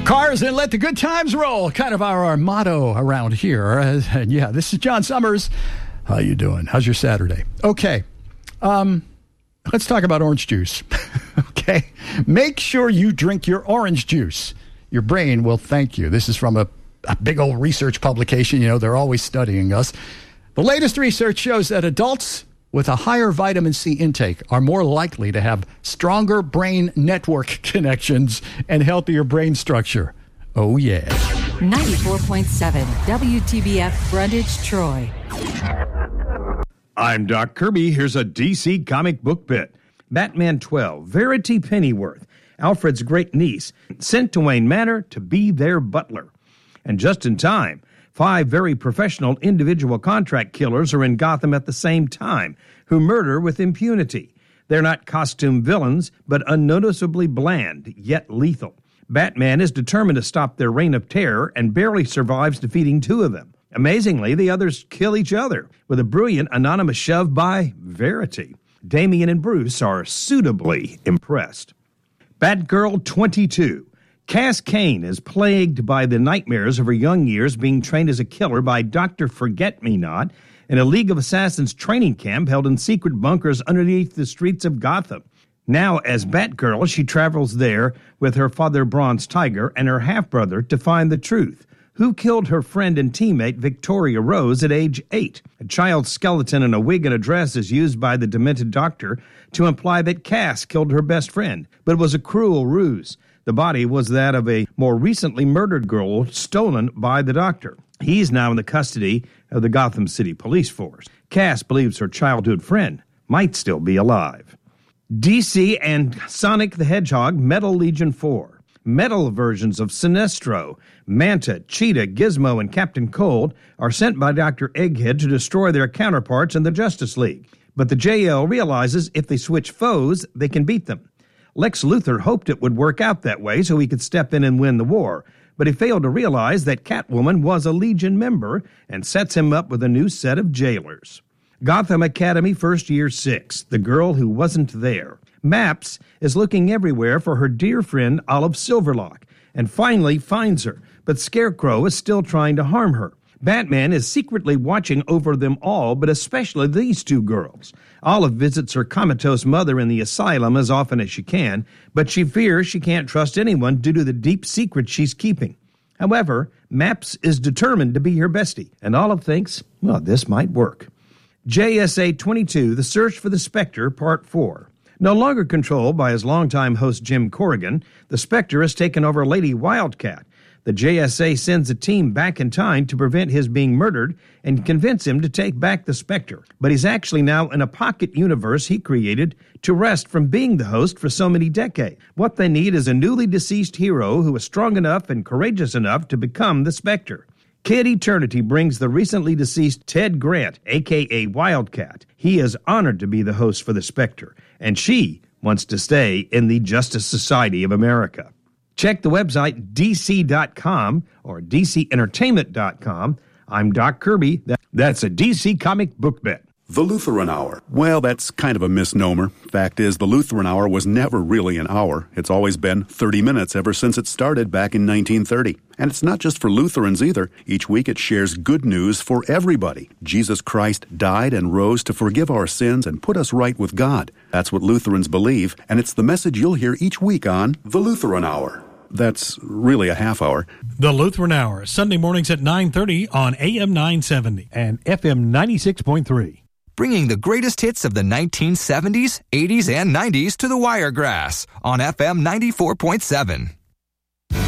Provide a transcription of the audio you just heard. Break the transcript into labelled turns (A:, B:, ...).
A: Cars and let the good times roll, kind of our motto around here. And yeah, this is John Summers. How you doing? How's your Saturday? Okay, let's talk about orange juice. Okay, make sure you drink your orange juice. Your brain will thank you. This is from a big old research publication. You know, they're always studying us. The latest research shows that adults with a higher vitamin C intake are more likely to have stronger brain network connections and healthier brain structure. Oh, yeah.
B: 94.7 WTBF Brundage, Troy.
C: I'm Doc Kirby. Here's a DC comic book bit. Batman 12, Verity Pennyworth, Alfred's great niece, sent to Wayne Manor to be their butler. And just in time, 5 very professional individual contract killers are in Gotham at the same time, who murder with impunity. They're not costume villains, but unnoticeably bland, yet lethal. Batman is determined to stop their reign of terror and barely survives defeating 2 of them. Amazingly, the others kill each other with a brilliant anonymous shove by Verity. Damian and Bruce are suitably impressed. Batgirl 22. Cass Kane is plagued by the nightmares of her young years being trained as a killer by Dr. Forget-Me-Not in a League of Assassins training camp held in secret bunkers underneath the streets of Gotham. Now, as Batgirl, she travels there with her father Bronze Tiger and her half-brother to find the truth. Who killed her friend and teammate Victoria Rose at age 8? A child skeleton in a wig and a dress is used by the demented doctor to imply that Cass killed her best friend, but it was a cruel ruse. The body was that of a more recently murdered girl stolen by the doctor. He's now in the custody of the Gotham City Police Force. Cass believes her childhood friend might still be alive. DC and Sonic the Hedgehog Metal Legion 4. Metal versions of Sinestro, Manta, Cheetah, Gizmo, and Captain Cold are sent by Dr. Egghead to destroy their counterparts in the Justice League. But the JL realizes if they switch foes, they can beat them. Lex Luthor hoped it would work out that way so he could step in and win the war, but he failed to realize that Catwoman was a Legion member and sets him up with a new set of jailers. Gotham Academy First Year 6, The Girl Who Wasn't There. Maps is looking everywhere for her dear friend Olive Silverlock and finally finds her, but Scarecrow is still trying to harm her. Batman is secretly watching over them all, but especially these 2 girls. Olive visits her comatose mother in the asylum as often as she can, but she fears she can't trust anyone due to the deep secret she's keeping. However, Maps is determined to be her bestie, and Olive thinks, well, this might work. JSA 22, The Search for the Spectre, Part 4. No longer controlled by his longtime host Jim Corrigan, the Spectre has taken over Lady Wildcat. The JSA sends a team back in time to prevent his being murdered and convince him to take back the Spectre. But he's actually now in a pocket universe he created to rest from being the host for so many decades. What they need is a newly deceased hero who is strong enough and courageous enough to become the Spectre. Kid Eternity brings the recently deceased Ted Grant, a.k.a. Wildcat. He is honored to be the host for the Spectre, and she wants to stay in the Justice Society of America. Check the website dc.com or dcentertainment.com. I'm Doc Kirby. That's a DC comic book bit.
D: The Lutheran Hour. Well, that's kind of a misnomer. Fact is, the Lutheran Hour was never really an hour. It's always been 30 minutes ever since it started back in 1930. And it's not just for Lutherans either. Each week it shares good news for everybody. Jesus Christ died and rose to forgive our sins and put us right with God. That's what Lutherans believe, and it's the message you'll hear each week on The Lutheran Hour. That's really a half hour.
E: The Lutheran Hour, Sunday mornings at 9:30 on AM 970 and FM 96.3.
F: Bringing the greatest hits of the 1970s, 80s, and 90s to the Wiregrass on FM 94.7.